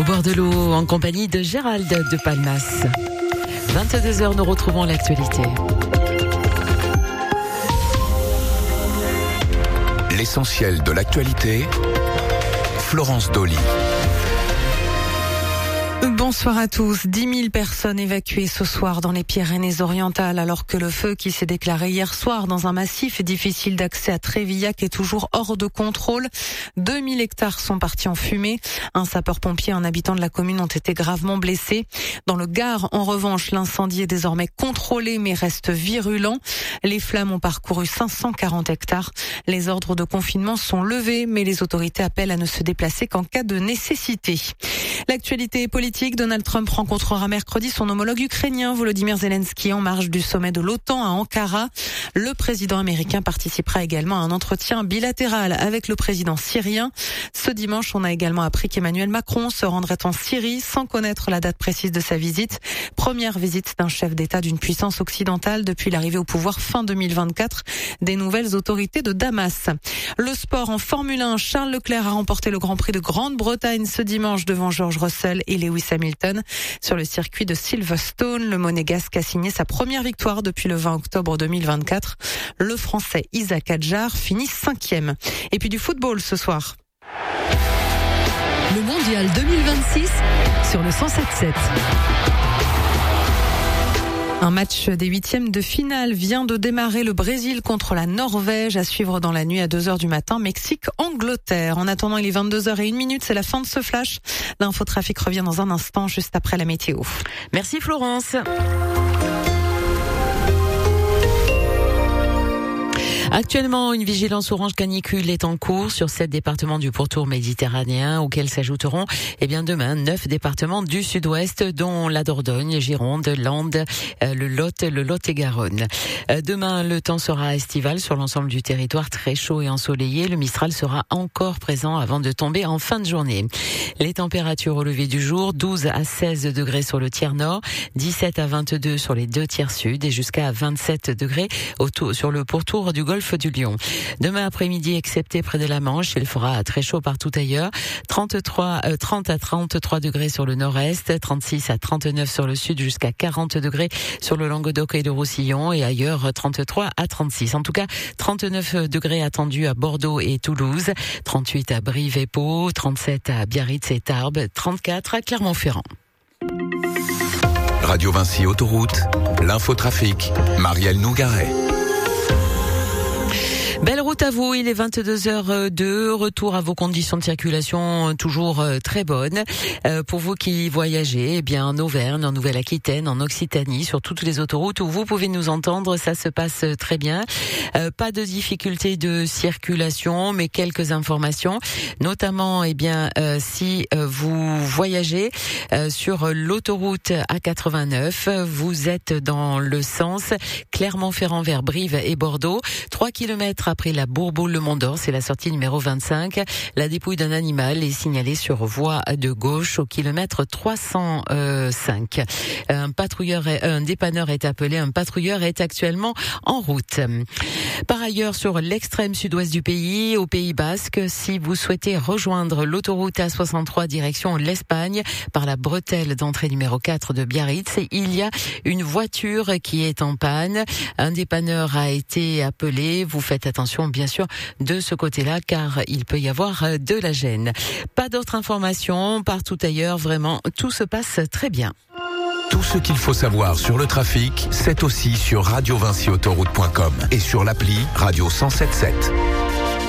bord de l'eau en compagnie de Gérald de Palmas. 22h, nous retrouvons l'actualité. L'essentiel de l'actualité, Florence Dolly. Bonsoir à tous. 10 000 personnes évacuées ce soir dans les Pyrénées-Orientales alors que le feu qui s'est déclaré hier soir dans un massif difficile d'accès à Trévillac est toujours hors de contrôle. 2000 hectares sont partis en fumée. Un sapeur-pompier et un habitant de la commune ont été gravement blessés. Dans le Gard, en revanche, l'incendie est désormais contrôlé mais reste virulent. Les flammes ont parcouru 540 hectares. Les ordres de confinement sont levés mais les autorités appellent à ne se déplacer qu'en cas de nécessité. L'actualité politique, Donald Trump rencontrera mercredi son homologue ukrainien Volodymyr Zelensky en marge du sommet de l'OTAN à Ankara. Le président américain participera également à un entretien bilatéral avec le président syrien. Ce dimanche, on a également appris qu'Emmanuel Macron se rendrait en Syrie sans connaître la date précise de sa visite. Première visite d'un chef d'État d'une puissance occidentale depuis l'arrivée au pouvoir fin 2024 des nouvelles autorités de Damas. Le sport en Formule 1, Charles Leclerc a remporté le Grand Prix de Grande-Bretagne ce dimanche devant George Russell et Lewis Hamilton. Sur le circuit de Silverstone, le Monégasque a signé sa première victoire depuis le 20 octobre 2024. Le Français Isaac Adjar finit 5e. Et puis du football ce soir. Le Mondial 2026 sur le 107.7. Un match des 8e de finale vient de démarrer. Le Brésil contre la Norvège à suivre dans la nuit à 2h du matin. Mexique-Angleterre. En attendant, il est 22h01, c'est la fin de ce flash. L'infotrafic revient dans un instant, juste après la météo. Merci Florence. Actuellement, une vigilance orange canicule est en cours sur 7 départements du pourtour méditerranéen, auxquels s'ajouteront, demain, 9 départements du sud-ouest, dont la Dordogne, Gironde, Landes, le Lot-et-Garonne. Demain, le temps sera estival sur l'ensemble du territoire, très chaud et ensoleillé. Le Mistral sera encore présent avant de tomber en fin de journée. Les températures au lever du jour, 12 à 16 degrés sur le tiers nord, 17 à 22 sur les 2 tiers sud et jusqu'à 27 degrés sur le pourtour du golfe du Lion. Demain après-midi, excepté près de la Manche, il fera très chaud partout ailleurs. 30 à 33 degrés sur le nord-est, 36 à 39 sur le sud, jusqu'à 40 degrés sur le Languedoc et le Roussillon, et ailleurs 33 à 36. En tout cas, 39 degrés attendus à Bordeaux et Toulouse, 38 à Brive et Pau, 37 à Biarritz et Tarbes, 34 à Clermont-Ferrand. Radio Vinci Autoroute, l'infotrafic, Marielle Nougaret. Belle route à vous, il est 22h02, retour à vos conditions de circulation toujours très bonnes. Pour vous qui voyagez, en Auvergne, en Nouvelle-Aquitaine, en Occitanie, sur toutes les autoroutes où vous pouvez nous entendre, ça se passe très bien. Pas de difficultés de circulation, mais quelques informations, notamment si vous voyagez sur l'autoroute A89, vous êtes dans le sens Clermont-Ferrand vers Brive et Bordeaux, 3 km après la Bourboule-le-Mont-d'Or, c'est la sortie numéro 25. La dépouille d'un animal est signalée sur voie de gauche au kilomètre 305. Un dépanneur est appelé, un patrouilleur est actuellement en route. Par ailleurs, sur l'extrême sud-ouest du pays, au Pays Basque, si vous souhaitez rejoindre l'autoroute A63 direction l'Espagne par la bretelle d'entrée numéro 4 de Biarritz, il y a une voiture qui est en panne. Un dépanneur a été appelé. Vous faites attention, bien sûr, de ce côté-là, car il peut y avoir de la gêne. Pas d'autres informations. Partout ailleurs, vraiment, tout se passe très bien. Tout ce qu'il faut savoir sur le trafic, c'est aussi sur radiovinciautoroute.com et sur l'appli Radio 107.7.